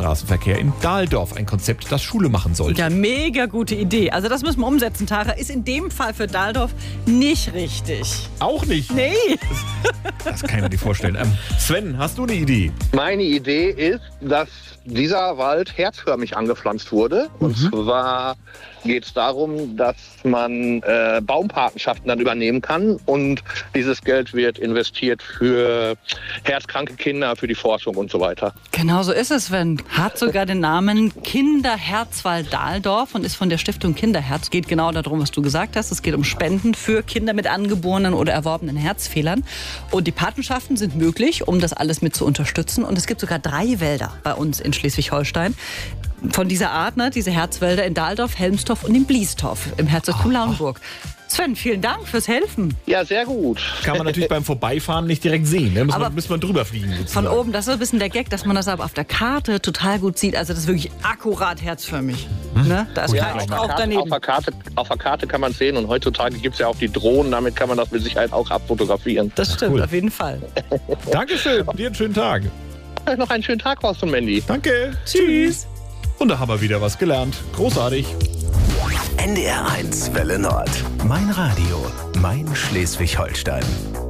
Straßenverkehr in Dahldorf. Ein Konzept, das Schule machen sollte. Ja, mega gute Idee. Also das müssen wir umsetzen, Tara. Ist in dem Fall für Dahldorf nicht richtig. Auch nicht? Nee. Das kann ich mir nicht vorstellen. Sven, hast du eine Idee? Meine Idee ist, dass dieser Wald herzförmig angepflanzt wurde. Und zwar geht es darum, dass man Baumpatenschaften dann übernehmen kann. Und dieses Geld wird investiert für herzkranke Kinder, für die Forschung und so weiter. Genau so ist es, Sven. Hat sogar den Namen Kinderherzwald Dahldorf und ist von der Stiftung Kinderherz. Geht genau darum, was du gesagt hast. Es geht um Spenden für Kinder mit angeborenen oder erworbenen Herzfehlern. Und die Patenschaften sind möglich, um das alles mit zu unterstützen. Und es gibt sogar 3 Wälder bei uns in Schleswig-Holstein. Von dieser Art, ne, diese Herzwälder in Dahldorf, Helmstorf und in Bliestorf im Herzogtum Lauenburg. Sven, vielen Dank fürs Helfen. Ja, sehr gut. Kann man natürlich beim Vorbeifahren nicht direkt sehen. Ne? Muss man drüber fliegen. Sozusagen. Von oben, das ist ein bisschen der Gag, dass man das aber auf der Karte total gut sieht. Also das ist wirklich akkurat herzförmig. Ne? Da ist kein Strauch daneben. Auf der Karte kann man es sehen und heutzutage gibt es ja auch die Drohnen. Damit kann man das mit Sicherheit auch abfotografieren. Das stimmt, auf jeden Fall. Dankeschön, dir einen schönen Tag. Noch einen schönen Tag, Horst und Mandy. Danke, tschüss. Und da haben wir wieder was gelernt. Großartig. NDR 1 Welle Nord. Mein Radio, mein Schleswig-Holstein.